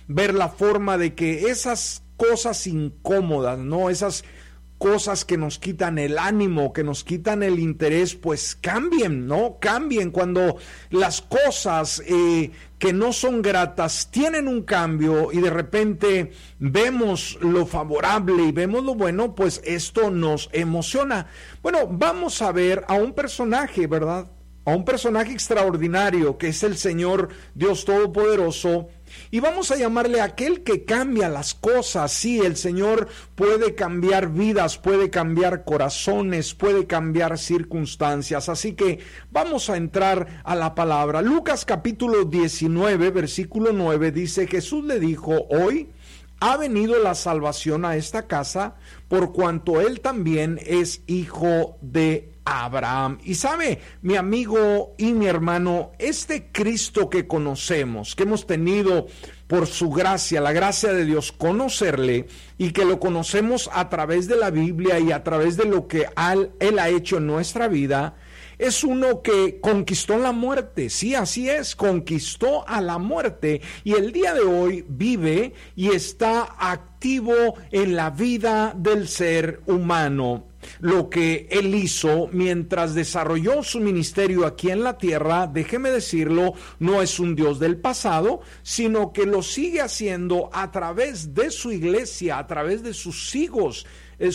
ver la forma de que esas cosas incómodas, ¿no? Esas cosas que nos quitan el ánimo, que nos quitan el interés, pues cambien, ¿no? Cambien cuando las cosas que no son gratas tienen un cambio y de repente vemos lo favorable y vemos lo bueno, pues esto nos emociona. Bueno, vamos a ver a un personaje, ¿verdad? A un personaje extraordinario que es el Señor Dios Todopoderoso. Y vamos a llamarle aquel que cambia las cosas. Sí, el Señor puede cambiar vidas, puede cambiar corazones, puede cambiar circunstancias. Así que vamos a entrar a la palabra. Lucas capítulo 19, versículo 9 dice: Jesús le dijo: hoy ha venido la salvación a esta casa, por cuanto él también es hijo de Abraham. Y sabe, mi amigo y mi hermano, este Cristo que conocemos, que hemos tenido por su gracia, la gracia de Dios, conocerle, y que lo conocemos a través de la Biblia y a través de lo que Él ha hecho en nuestra vida, es uno que conquistó la muerte. Sí, así es, conquistó a la muerte y el día de hoy vive y está activo en la vida del ser humano. Lo que él hizo mientras desarrolló su ministerio aquí en la tierra, déjeme decirlo, no es un Dios del pasado, sino que lo sigue haciendo a través de su iglesia, a través de sus hijos,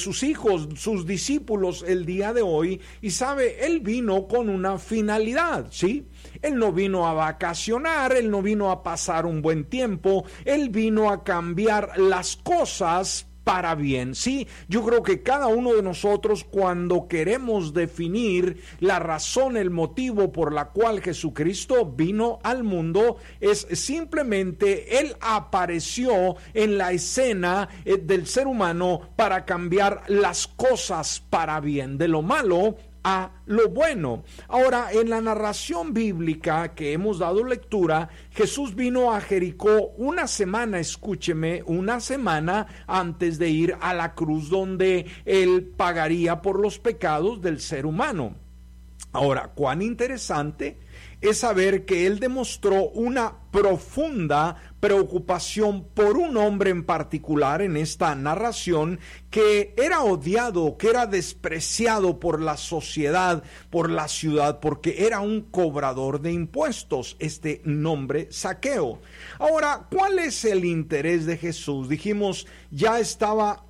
sus discípulos el día de hoy. Y sabe, él vino con una finalidad, ¿sí? Él no vino a vacacionar, él no vino a pasar un buen tiempo, él vino a cambiar las cosas para bien. Sí, yo creo que cada uno de nosotros, cuando queremos definir la razón, el motivo por la cual Jesucristo vino al mundo, es simplemente Él apareció en la escena del ser humano para cambiar las cosas para bien, de lo malo a lo bueno. Ahora, en la narración bíblica que hemos dado lectura, Jesús vino a Jericó una semana, escúcheme, una semana antes de ir a la cruz, donde Él pagaría por los pecados del ser humano. Ahora, cuán interesante es saber que Él demostró una profunda preocupación por un hombre en particular en esta narración, que era odiado, que era despreciado por la sociedad, por la ciudad, porque era un cobrador de impuestos, este nombre Zaqueo. Ahora, ¿cuál es el interés de Jesús? Dijimos, ya estaba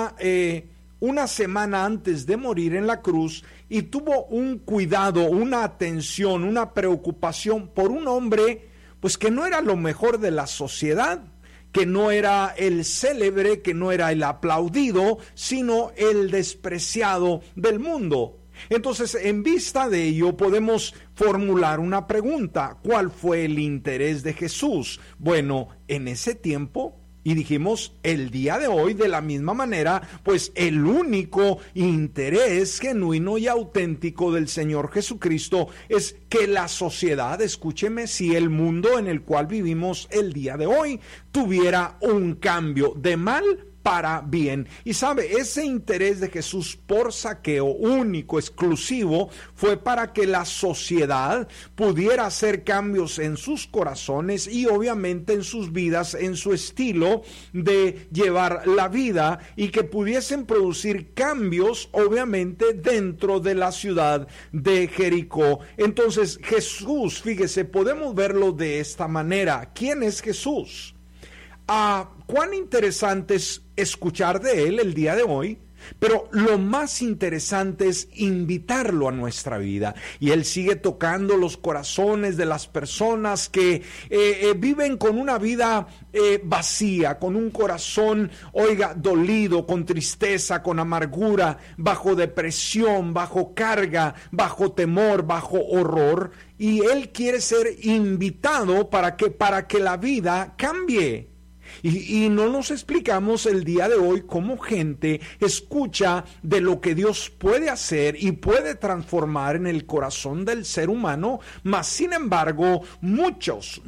una semana antes de morir en la cruz, y tuvo un cuidado, una atención, una preocupación por un hombre, pues que no era lo mejor de la sociedad, que no era el célebre, que no era el aplaudido, sino el despreciado del mundo. Entonces, en vista de ello, podemos formular una pregunta: ¿cuál fue el interés de Jesús? Bueno, en ese tiempo, y dijimos el día de hoy de la misma manera, pues el único interés genuino y auténtico del Señor Jesucristo es que la sociedad, escúcheme, si el mundo en el cual vivimos el día de hoy tuviera un cambio de mal para bien. Y sabe, ese interés de Jesús por Zaqueo, único, exclusivo, fue para que la sociedad pudiera hacer cambios en sus corazones y obviamente en sus vidas, en su estilo de llevar la vida, y que pudiesen producir cambios obviamente dentro de la ciudad de Jericó. Entonces Jesús, fíjese, podemos verlo de esta manera. ¿Quién es Jesús? Cuán interesante es escuchar de Él el día de hoy, pero lo más interesante es invitarlo a nuestra vida. Y Él sigue tocando los corazones de las personas que viven con una vida vacía, con un corazón, oiga, dolido, con tristeza, con amargura, bajo depresión, bajo carga, bajo temor, bajo horror. Y Él quiere ser invitado para que la vida cambie. Y no nos explicamos el día de hoy cómo gente escucha de lo que Dios puede hacer y puede transformar en el corazón del ser humano, mas sin embargo muchas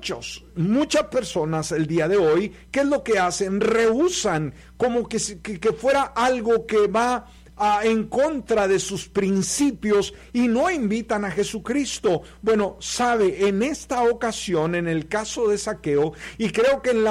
personas el día de hoy, ¿qué es lo que hacen? Rehúsan, como que fuera algo que va en contra de sus principios, y no invitan a Jesucristo. Bueno, sabe, en esta ocasión, en el caso de Zaqueo, y creo que en la